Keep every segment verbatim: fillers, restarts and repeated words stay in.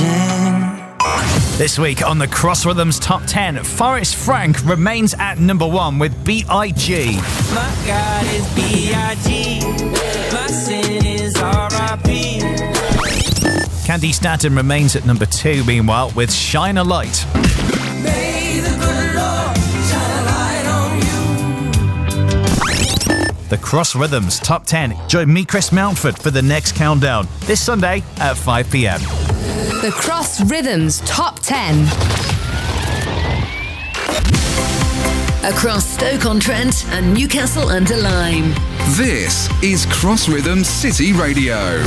ten. This week on the Cross Rhythms Top ten, Forrest Frank remains at number one with B I G. My God is B I G. My sin is R I P. Candy Staton remains at number two, meanwhile, with Shine a Light. May the good Lord shine a light on you. The Cross Rhythms Top ten. Join me, Chris Mountford, for the next countdown this Sunday at five p.m. The Cross Rhythms Top ten. Across Stoke-on-Trent and Newcastle under Lyme. This is Cross Rhythms City Radio.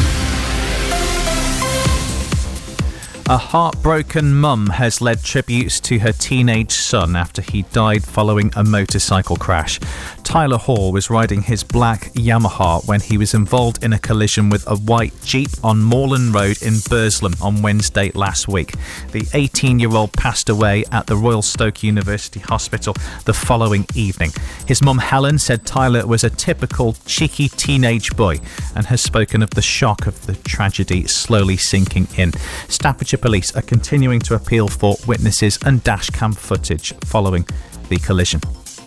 A heartbroken mum has led tributes to her teenage son after he died following a motorcycle crash. Tyler Hall was riding his black Yamaha when he was involved in a collision with a white Jeep on Moreland Road in Burslem on Wednesday last week. The eighteen-year-old passed away at the Royal Stoke University Hospital the following evening. His mum Helen said Tyler was a typical cheeky teenage boy and has spoken of the shock of the tragedy slowly sinking in. Staffordshire Police are continuing to appeal for witnesses and dashcam footage following the collision.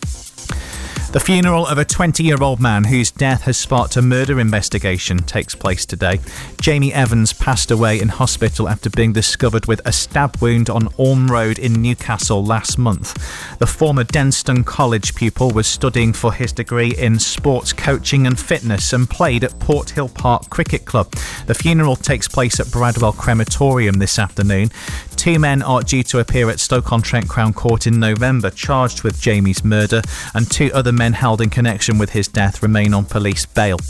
The funeral of a twenty-year-old man whose death has sparked a murder investigation takes place today. Jamie Evans passed away in hospital after being discovered with a stab wound on Orme Road in Newcastle last month. The former Denstone College pupil was studying for his degree in sports coaching and fitness and played at Port Hill Park Cricket Club. The funeral takes place at Bradwell Crematorium this afternoon. Two men are due to appear at Stoke-on-Trent Crown Court in November, charged with Jamie's murder, and two other men held in connection with his death remain on police bail.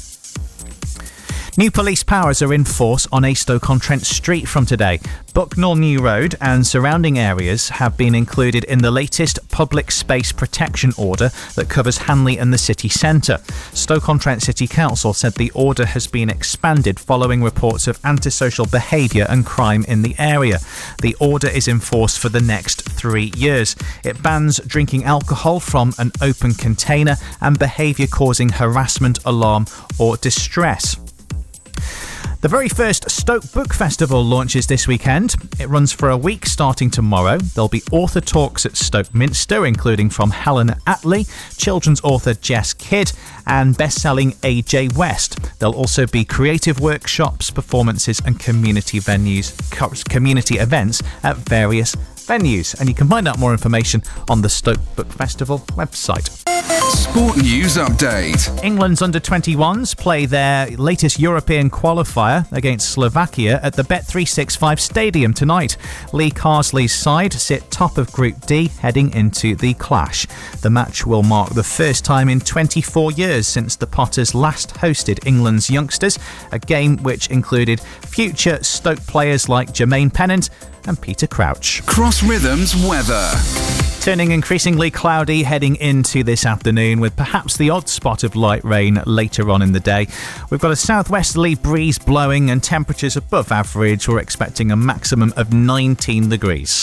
New police powers are in force on a Stoke-on-Trent street from today. Bucknell New Road and surrounding areas have been included in the latest public space protection order that covers Hanley and the city centre. Stoke-on-Trent City Council said the order has been expanded following reports of antisocial behaviour and crime in the area. The order is in force for the next three years. It bans drinking alcohol from an open container and behaviour causing harassment, alarm or distress. The very first Stoke Book Festival launches this weekend. It runs for a week starting tomorrow. There'll be author talks at Stoke Minster, including from Helen Attlee, children's author Jess Kidd and best-selling A J West. There'll also be creative workshops, performances and community venues, community events at various venues. And you can find out more information on the Stoke Book Festival website. Sport News Update. England's under twenty-ones play their latest European qualifier against Slovakia at the Bet three sixty-five Stadium tonight. Lee Carsley's side sit top of Group D heading into the clash. The match will mark the first time in twenty-four years since the Potters last hosted England's youngsters, a game which included future Stoke players like Jermaine Pennant and Peter Crouch. Cross Rhythms weather. Turning increasingly cloudy heading into this afternoon with perhaps the odd spot of light rain later on in the day. We've got a southwesterly breeze blowing and temperatures above average. We're expecting a maximum of nineteen degrees.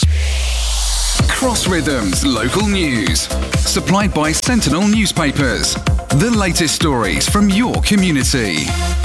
Cross Rhythms local news. Supplied by Sentinel Newspapers. The latest stories from your community.